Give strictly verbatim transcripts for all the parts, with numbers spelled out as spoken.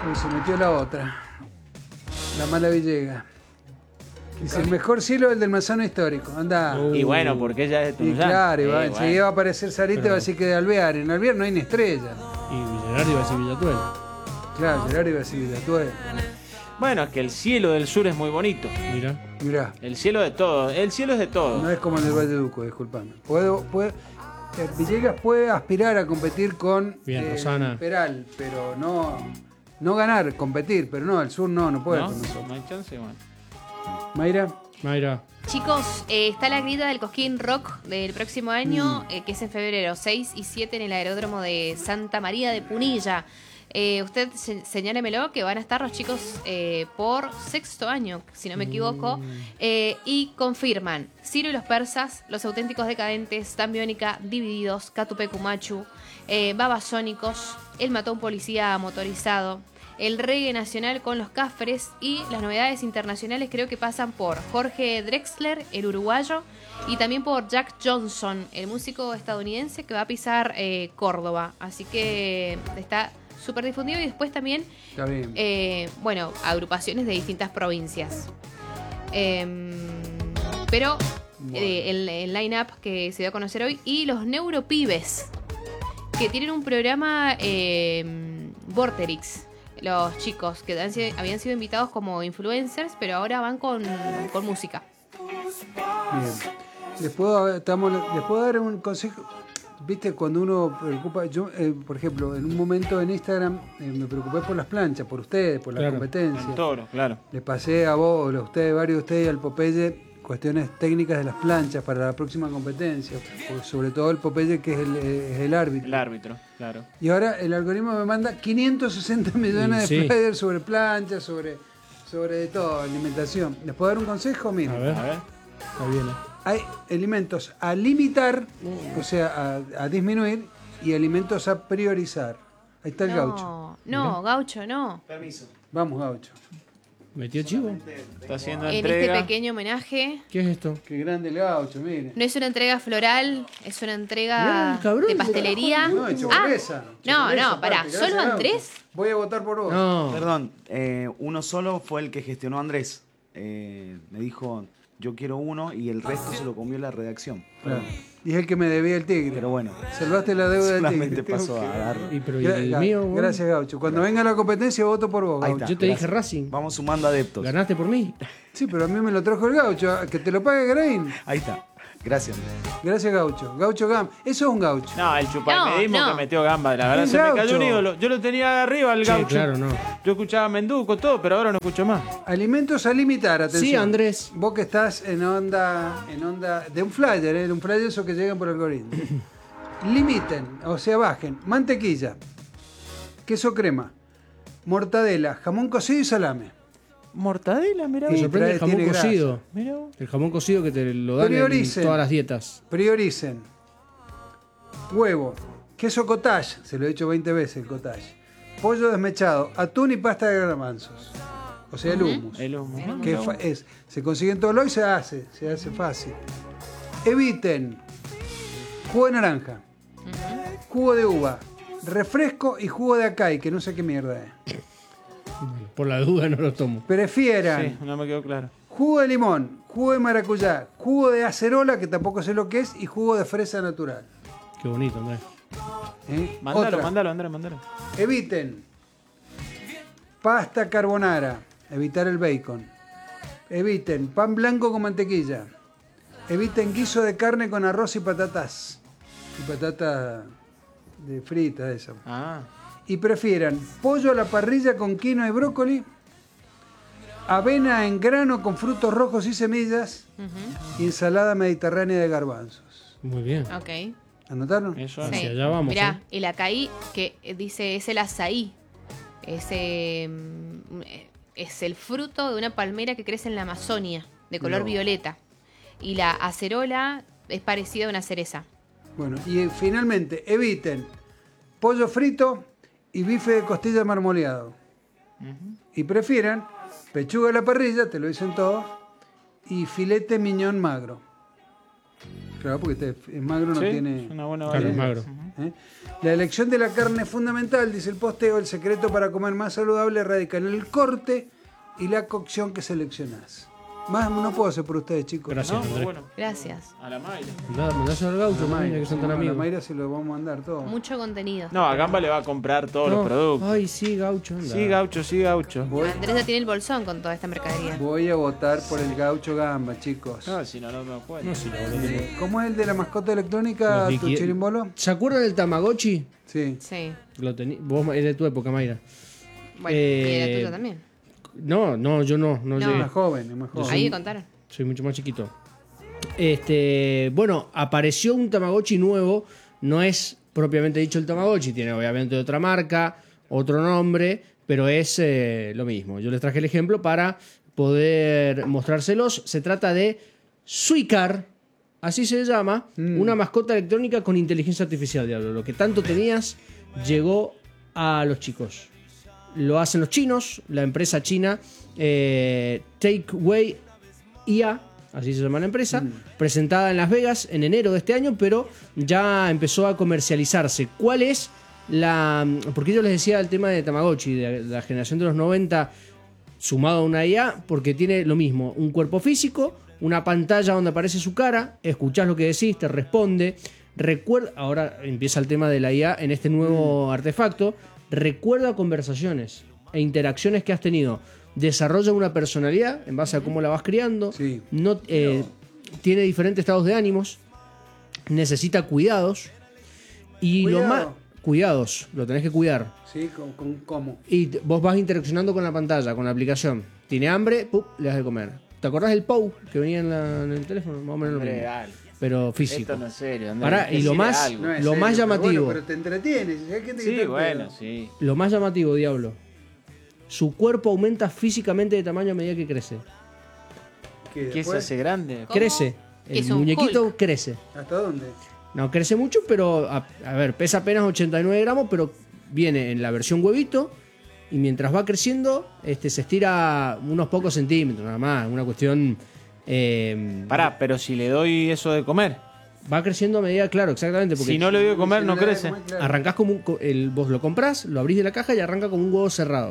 Uy, se metió la otra. La mala Villega. Dice, el mejor cielo es el del Manzano Histórico. Anda. Uh. Y bueno, porque ella es de Y Tunuyán. claro, y va, Eh, enseguida bueno. va a aparecer Sarita y va a decir que de Alvear. En Alvear no hay ni estrella. Y Villarreal iba a decir Villatuel. Claro, Gerardo iba a decir Villatuel. Bueno, es que el cielo del sur es muy bonito. Mira. Mirá, El cielo de todo. El cielo es de todo. no es como el del Valle de Duco, disculpame. Puedo, puede, eh, Villegas puede aspirar a competir con Bien, Rosana. Peral, pero no, no ganar, competir, pero no, el sur no, no puede ¿No? con nosotros. No hay chance, bueno. Mayra, Mayra. Chicos, eh, está la grita del Cosquín Rock del próximo año, eh, que es en febrero, seis y siete en el aeródromo de Santa María de Punilla. Eh, usted se- señálemelo que van a estar los chicos eh, por sexto año, si no me equivoco, eh, y confirman Ciro y los Persas, Los Auténticos Decadentes, Tan Biónica, Divididos, Catupecumachu, eh, Babasónicos, El Matón Policía Motorizado, el reggae nacional con los Cafres y las novedades internacionales creo que pasan por Jorge Drexler, el uruguayo, y también por Jack Johnson, el músico estadounidense que va a pisar eh, Córdoba. Así que está súper difundido y después también, está bien. eh, bueno, agrupaciones de distintas provincias. Em, pero eh, el, el line-up que se dio a conocer hoy y los Neuropibes, que tienen un programa eh, Vorterix. Los chicos que han sido- habían sido invitados como influencers, pero ahora van con, con música. Bien. ¿Les puedo, estamos, ¿Les puedo dar un consejo? Viste, cuando uno preocupa, yo, eh, por ejemplo, en un momento en Instagram eh, me preocupé por las planchas, por ustedes, por la Claro. competencia. En toro, claro. Le pasé a vos, a ustedes, varios de ustedes y al Popeye cuestiones técnicas de las planchas para la próxima competencia, por- sobre todo el Popeye que es el, eh, es el árbitro. El árbitro, claro. Y ahora el algoritmo me manda quinientos sesenta millones Sí, de sí. flyers sobre planchas, sobre, sobre de todo, alimentación. ¿Les puedo dar un consejo? Miren, A ver. A ver. Ahí viene. hay alimentos a limitar, o sea, a, a disminuir, y alimentos a priorizar. Ahí está el gaucho. No, no, gaucho, no. Vamos, gaucho. ¿Metió chivo? Está haciendo En entrega. este pequeño homenaje, ¿Qué es esto? Qué grande el gaucho, miren. no es una entrega floral, es una Mirá, entrega el cabrón, de pastelería. No, de chocolesa. Ah, no, Chocolesa, no, pará, aparte, ¿solo gracias, Andrés? gaucho. Voy a votar por vos. No. Perdón, eh, uno solo fue el que gestionó Andrés. Eh, me dijo, yo quiero uno y el resto se lo comió la redacción. Claro. Y es el que me debía el tigre. Pero bueno, Salvaste la deuda del solamente tigre. pasó Tengo a que- dar. Y pero ¿y Gra- el gra- mío? vos? Gracias, gaucho. Cuando venga la competencia voto por vos, Ahí gaucho. está. Yo te dije Gracias. Racing. Vamos sumando adeptos. ¿Ganaste por mí? Sí, pero a mí me lo trajo el gaucho. Que te lo pague Grain. Ahí está. Gracias. Gracias, gaucho. Gaucho Gam. Eso es un gaucho. No, el chupalmedismo No, no. que metió Gamba, la verdad El se me gaucho. cayó un ídolo. Yo lo tenía arriba al Sí, gaucho. claro, no. Yo escuchaba Menduco, todo, pero ahora no escucho más. Alimentos a limitar, atención. Sí, Andrés. Vos que estás en onda, en onda de un flyer, ¿eh? De un flyer esos que llegan por algoritmo. Limiten, o sea, bajen. Mantequilla, queso crema, mortadela, jamón cocido y salame. Mortadela, mirá Me Y vos. sorprende trae- el jamón tiene grasa. cocido. Mirá vos. El jamón cocido que te lo dan en Prioricen. todas las dietas. Prioricen. Huevo, queso cottage, se lo he dicho veinte veces el cottage. Pollo desmechado, atún y pasta de garbanzos. O sea, el hummus. El humo. Que es, fa- es- se consigue en todo lo y se hace, se hace fácil. Eviten jugo de naranja, jugo de uva, refresco y jugo de acai, que no sé qué mierda es. Por la duda no lo tomo. Prefieran Sí, no me quedó claro. jugo de limón, jugo de maracuyá, jugo de acerola, que tampoco sé lo que es, y jugo de fresa natural. Qué bonito, Andrés. ¿Eh? Mándalo, Otra. mándalo, Andrés, mándalo. Eviten pasta carbonara, evitar el bacon. Eviten pan blanco con mantequilla. Eviten guiso de carne con arroz y patatas. Y patata de frita, eso. Ah. Y prefieran pollo a la parrilla con quinoa y brócoli, avena en grano con frutos rojos y semillas, y ensalada mediterránea de garbanzos. Muy bien. Ok. ¿Anotaron? Eso Hacia Sí. allá vamos, Mirá, ¿eh? el acaí, que dice, es el azaí. Es, eh, mm, es el fruto de una palmera que crece en la Amazonia, de color No. violeta. Y la acerola es parecida a una cereza. Bueno, y eh, finalmente, eviten pollo frito y bife de costilla marmoleado. Y prefieran pechuga a la parrilla, te lo dicen todos, y filete miñón magro. Claro, porque este es magro, no Sí, tiene... es una buena Claro, es variedad. magro. ¿eh? La elección de la carne es fundamental, dice el posteo. El secreto para comer más saludable radica en el corte y la cocción que seleccionás. Más no puedo hacer por ustedes, chicos. Gracias, No, Andrés. bueno. Gracias. A la Mayra. Mandá- Mandáselo al gaucho, Mayra, que son tan No, a la amigos. Mayra se lo vamos a mandar todo. Mucho contenido. No, a Gamba le va a comprar todos No. los productos. Ay, sí, gaucho, anda. Sí, gaucho, sí, gaucho. Voy, Andrés ya tiene el bolsón con toda esta mercadería. voy a votar por el gaucho Gamba, chicos. No, si no, no me acuerdo. No, sí, la verdad que no. ¿Cómo es el de la mascota electrónica, Los tu liqui- chirimbolo? ¿Se acuerdan del Tamagotchi? Sí. Sí. Lo tení... Vos es de tu época, Mayra. Bueno, Eh, y la tuya también. No, no, yo no, no, No. Es llegué. más joven, es más joven. Ahí me contaron. Soy mucho más chiquito. Este, bueno, apareció un Tamagotchi nuevo. No es propiamente dicho el Tamagotchi, tiene obviamente otra marca, otro nombre, pero es eh, lo mismo. Yo les traje el ejemplo para poder mostrárselos. Se trata de Suicar, así se llama, Mm. una mascota electrónica con inteligencia artificial, diablo. Lo que tanto tenías llegó a los chicos. Lo hacen los chinos, la empresa china eh, Takeway I A, así se llama la empresa, presentada en Las Vegas en enero de este año, pero ya empezó a comercializarse. ¿Cuál es la...? Porque yo les decía el tema de Tamagotchi, de la generación de los noventa, sumado a una I A, porque tiene lo mismo, un cuerpo físico, una pantalla donde aparece su cara, escuchás lo que decís, te responde, recuerda, ahora empieza el tema de la I A en este nuevo artefacto, recuerda conversaciones e interacciones que has tenido, desarrolla una personalidad en base a cómo la vas criando, Sí. no, eh, tiene diferentes estados de ánimos, necesita cuidados y lo Cuidado. más... Cuidados, lo tenés que cuidar. Sí, con, con cómo. Y t- vos vas interaccionando con la pantalla, con la aplicación. Tiene hambre, ¡pup! Le das de comer. ¿Te acordás del P O U que venía en, la- en el teléfono? Más o menos lo Andrés, mismo. dale. Pero físico. Esto no es serio, Andrés. Pará, y lo Decile más- algo. No es Lo serio, más pero llamativo. Bueno, pero te entretienes. Hay gente que Sí, está al bueno, pedo. sí. Lo más llamativo, Diablo. Su cuerpo aumenta físicamente de tamaño a medida que crece. ¿Qué, ¿Qué se después? hace grande? ¿Cómo? Crece. ¿Que El es un muñequito Hulk? crece. ¿Hasta dónde? No crece mucho, pero a, a ver, pesa apenas ochenta y nueve gramos, pero viene en la versión huevito y mientras va creciendo, este, se estira unos pocos centímetros, nada más. Una cuestión... eh, Pará, pero si le doy eso de comer. Va creciendo a medida, claro, exactamente. Porque Si no le doy de comer, Si no le das de crece. comer, claro. arrancás como un, co- el, vos lo comprás, lo abrís de la caja y arranca como un huevo cerrado.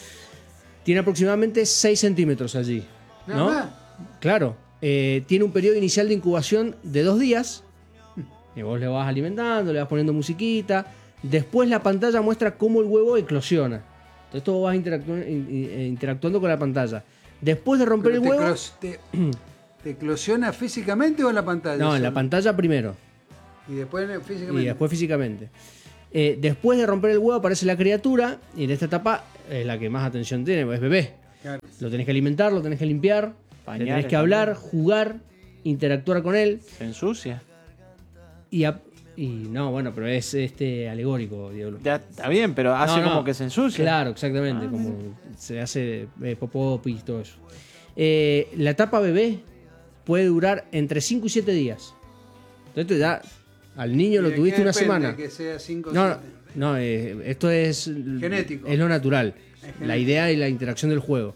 Tiene aproximadamente seis centímetros allí. Nada ¿No? más. Claro. Eh, tiene un periodo inicial de incubación de dos días. Y vos le vas alimentando, le vas poniendo musiquita. Después la pantalla muestra cómo el huevo eclosiona. Entonces tú vas interactu- in- in- interactuando con la pantalla. Después de romper Pero el te, huevo... eclos- te, ¿Te eclosiona físicamente o en la pantalla? No, en la solo? pantalla primero. Y después en- físicamente. Y después físicamente. Eh, después de romper el huevo aparece la criatura y en esta etapa es la que más atención tiene, es bebé. Claro. Lo tenés que alimentar, lo tenés que limpiar, le Pañales tenés que hablar, jugar, interactuar con él Se ensucia. y, a- y no, bueno, pero es este alegórico, Diablo. Ya está bien, pero hace No, no. como que se ensucia. Claro, exactamente, como se hace eh, popó y todo eso. Eh, la etapa bebé puede durar entre cinco y siete días. Entonces ya al niño ¿Y lo de tuviste qué una depende semana. Que sea cinco o No, siete? no, eh, esto es Genético. Es lo natural. genético. La idea y la interacción del juego.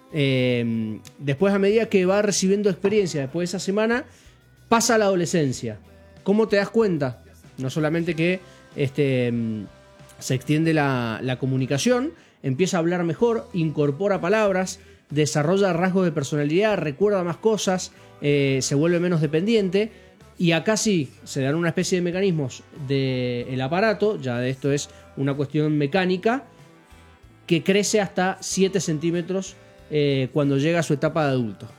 Eh, después, a medida que va recibiendo experiencia después de esa semana, pasa a la adolescencia. ¿Cómo te das cuenta? No solamente que este, mm, se extiende la, la comunicación, empieza a hablar mejor, incorpora palabras, desarrolla rasgos de personalidad, recuerda más cosas, eh, se vuelve menos dependiente. Y acá sí, se dan una especie de mecanismos del aparato, ya de esto es una cuestión mecánica, que crece hasta siete centímetros eh, cuando llega a su etapa de adulto.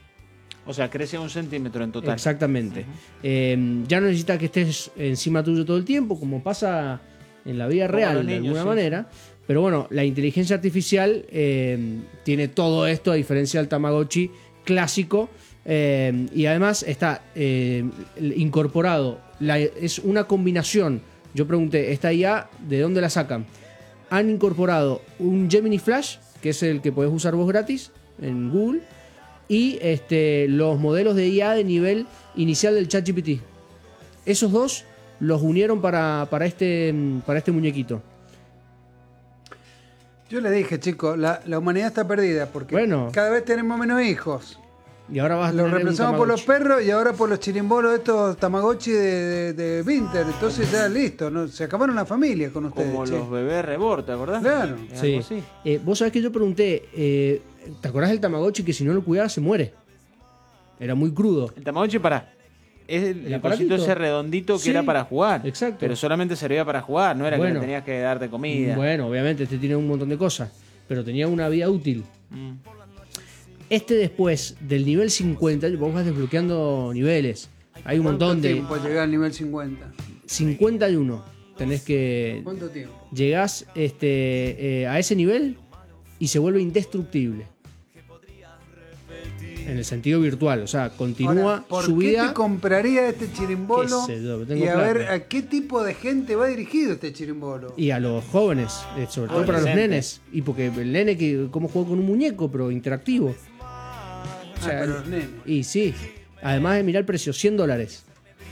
O sea, crece un centímetro en total. Exactamente. Eh, ya no necesita que estés encima tuyo todo el tiempo, como pasa en la vida Como real los de niños, alguna sí. manera. Pero bueno, la inteligencia artificial eh, tiene todo esto, a diferencia del Tamagotchi clásico. Eh, y además está eh, incorporado, la- es una combinación. Yo pregunté, ¿esta I A de dónde la sacan? Han incorporado un Gemini Flash, que es el que podés usar vos gratis en Google, y este, los modelos de I A de nivel inicial del ChatGPT. Esos dos los unieron para, para, este, para este muñequito. Yo le dije, chicos, la, la humanidad está perdida porque Bueno. cada vez tenemos menos hijos. Y ahora vas a Lo tener un reemplazamos por los Tamagotchi. perros y ahora por los chirimbolos estos Tamagotchi de, de, de Winter. Entonces ya listo, ¿no? Se acabaron las familias con ustedes. Como che. los bebés rebord, ¿te acordás? Claro. Es Sí. algo así. Eh, vos sabés que yo pregunté, eh, ¿te acordás del Tamagotchi que si no lo cuidabas se muere? Era muy crudo. El Tamagotchi, para. Es el, ¿El el aparatito? cosito ese redondito que Sí, era para jugar. exacto. Pero solamente servía para jugar, no era que Bueno. le tenías que darte comida. Bueno, obviamente este tiene un montón de cosas, pero tenía una vida útil. Mm. Este después del nivel cincuenta, vos vas desbloqueando niveles. Hay un ¿Cuánto montón de... tiempo llegar al nivel cincuenta? cincuenta y uno. Tenés que... ¿Cuánto tiempo? Llegás este, eh, a ese nivel y se vuelve indestructible. En el sentido virtual, o sea, continúa Ahora, ¿por su qué vida. te compraría este chirimbolo? Qué sé yo, tengo Y a plata. ver a qué tipo de gente va dirigido este chirimbolo. Y a los jóvenes, eh, sobre todo para los nenes. Y porque el nene que como juega con un muñeco, pero interactivo. O Ah, sea, para los nenes. y sí. Además de mirar el precio, cien dólares.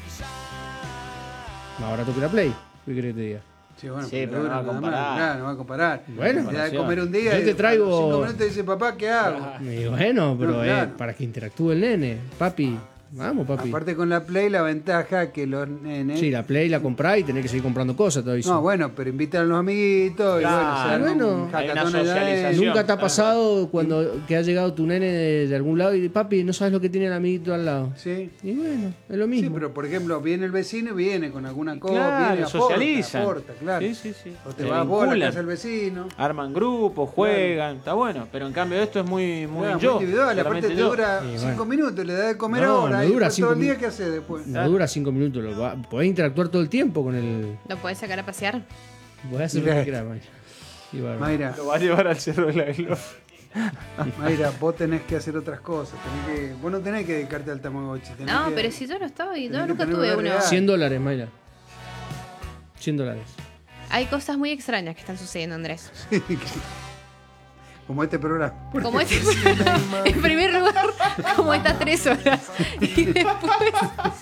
Más barato que la Play. ¿Qué querés que te diga? Sí, bueno, Sí, pero no dura va a nada más. comparar. Claro, no va a comparar. Bueno. le da de comer un día Yo y te a traigo- los cinco minutos dice, papá, ¿qué hago? Y bueno, pero No, eh, claro. para que interactúe el nene. Papi, vamos, papi. Aparte con la Play, la ventaja que los nenes... Sí, la Play la comprás y tenés que seguir comprando cosas todavía. No, bueno, pero invitan a los amiguitos y Claro, bueno, se arma bueno. un Hay una hackathon allá socialización. en- ¿Nunca te ha pasado cuando que ha llegado tu nene de, de algún lado y papi, no sabes lo que tiene el amiguito al lado? Sí. Y bueno, es lo Sí, mismo. pero por ejemplo, viene el vecino y viene con alguna cosa, Claro, viene, aporta, socializan. aporta, claro. Sí, sí, sí. O te Se vas vos a la vinculan. casa del vecino. Arman grupos, juegan, está bueno. Pero en cambio esto es muy, muy Claro, yo. muy individual, aparte solamente te yo. dura Y cinco bueno. minutos, le da de comer No, ahora no y dura después cinco todo el día, minutos. ¿qué hace después? No dura cinco minutos. Lo va- podés interactuar todo el tiempo con el. ¿Lo podés sacar a pasear? Podés hacer lo que quieras, Maya. Y bueno. Mayra, Lo va a llevar al cerro de la gloria. Mayra, vos tenés que hacer otras cosas. Tenés que, vos no tenés que dedicarte al Tamagotchi. tenés No, que- pero si yo no estoy, tenés yo que nunca tener tuve una uno. realidad. cien dólares, Mayra. cien dólares. Hay cosas muy extrañas que están sucediendo, Andrés. Como este programa. Como este, en primer lugar, como estas tres horas. Y después.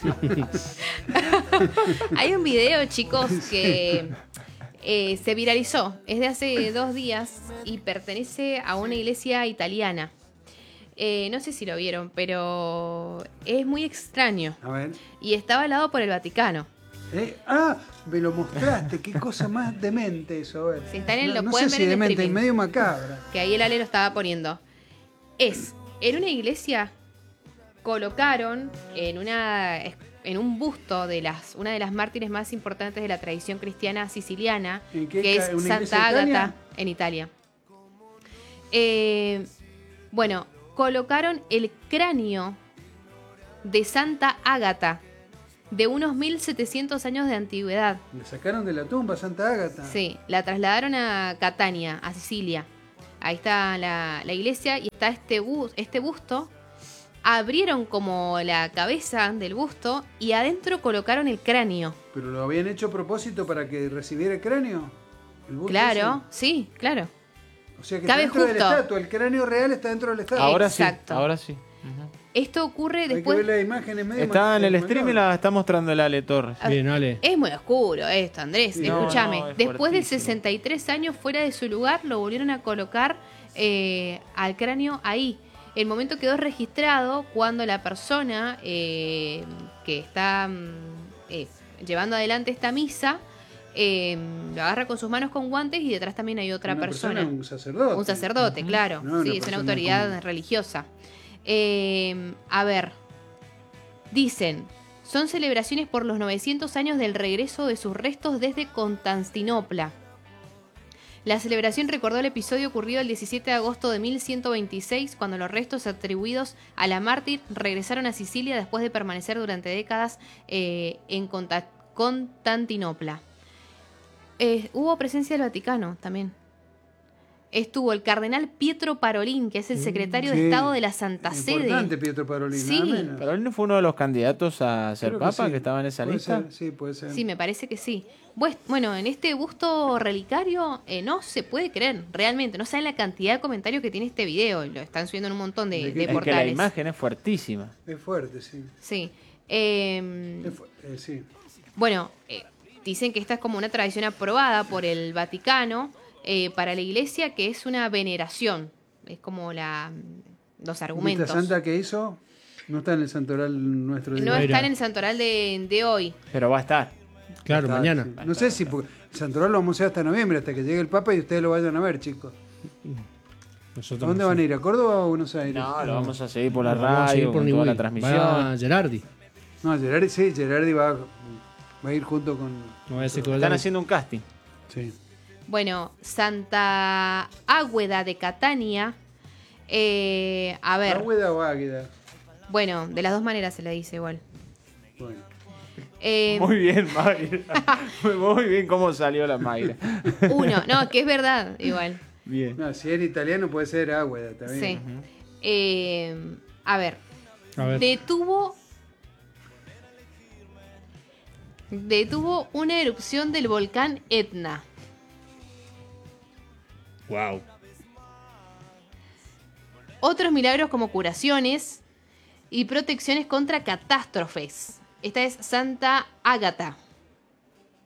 Hay un video, chicos, que eh, se viralizó. Es de hace dos días y pertenece a una iglesia italiana. Eh, no sé si lo vieron, pero es muy extraño. A ver. Y está avalado por el Vaticano. ¿Eh? Ah, me lo mostraste. Qué cosa más demente eso. A ver. Si están en- no, lo no pueden sé ver si en demente, streaming. medio macabra. Que ahí el Ale lo estaba poniendo. Es, en una iglesia colocaron en una en un busto de las una de las mártires más importantes de la tradición cristiana siciliana, ¿En qué que ca- es una iglesia Santa de Italia? Ágata en Italia. Eh, bueno, colocaron el cráneo de Santa Ágata de unos mil setecientos años de antigüedad. Le sacaron de la tumba a Santa Ágata. Sí, la trasladaron a Catania, a Sicilia. Ahí está la, la iglesia y está este, bus, este busto. Abrieron como la cabeza del busto y adentro colocaron el cráneo. ¿Pero lo habían hecho a propósito para que recibiera el cráneo? ¿El busto Claro, sí, claro. ese? O sea que Cabe está dentro de la justo. estatua. El cráneo real está dentro de la estatua. Ahora Exacto. sí, ahora sí. Ujú. Esto ocurre Hay después. que ver las imágenes medio Está en el macabras. stream y la está mostrando el Ale Torres. Ah, Bien, Ale. Es muy oscuro esto, Andrés. Sí. Escúchame. No, no, es Después de fuertísimo. sesenta y tres años fuera de su lugar, lo volvieron a colocar eh, al cráneo ahí. El momento quedó registrado cuando la persona eh, que está mm, eh, llevando adelante esta misa eh, lo agarra con sus manos con guantes y detrás también hay otra Una persona. Un sacerdote. Un sacerdote, claro. No, una sí, es una persona autoridad común. religiosa. Eh, a ver, dicen, son celebraciones por los novecientos años del regreso de sus restos desde Constantinopla. La celebración recordó el episodio ocurrido el diecisiete de agosto de mil ciento veintiséis, cuando los restos atribuidos a la mártir regresaron a Sicilia después de permanecer durante décadas eh, en Conta- Constantinopla. Eh, hubo presencia del Vaticano también. Estuvo el cardenal Pietro Parolin, que es el secretario Mm, Sí. de Estado de la Santa Importante Sede. Pietro Parolin. Sí. nada menos. Pero él no fue uno de los candidatos a ser Creo papa que, sí. estaba en esa Puede lista. ser, sí, puede ser. Sí, me parece que sí. Pues, bueno, en este busto relicario eh, no se puede creer, realmente. No saben la cantidad de comentarios que tiene este video. y Lo están subiendo en un montón de, ¿De qué? de Es Es que la portales. imagen es fuertísima. Es fuerte, sí. Sí. Eh, Es fu- eh, sí. Bueno, eh, dicen que esta es como una tradición aprobada por el Vaticano eh, para la iglesia, que es una veneración. Es como la, los ¿Y argumentos. esta santa que hizo? No está en el santoral nuestro. de No hoy. está en el santoral de, de hoy. Pero va a estar. Claro, Está, mañana. sí. No sé si porque el santoral lo vamos a hacer hasta noviembre, hasta que llegue el Papa y ustedes lo vayan a ver, chicos. Nosotros ¿A dónde no van sé. a ir? ¿A Córdoba o a Buenos Aires? No, lo vamos a seguir por la Vamos a seguir radio, por con toda la Niwil. transmisión. Va Gerardi. No, Gerardi sí, Gerardi va, va a ir junto con. No voy a decir que Están vaya- haciendo un casting. Sí. Bueno, Santa Águeda de Catania. Eh, a ver, ¿Águeda o Águeda? bueno, de las dos maneras se le dice igual. Bueno. Eh, Muy bien, Mayra. Muy bien cómo salió la Mayra. uno, no, que es verdad, igual. Bien. No, si era italiano puede ser Águeda Sí. también. Eh, a ver, A ver. detuvo. Detuvo una erupción del volcán Etna. Wow. Otros milagros como curaciones y protecciones contra catástrofes. Esta es Santa Ágata.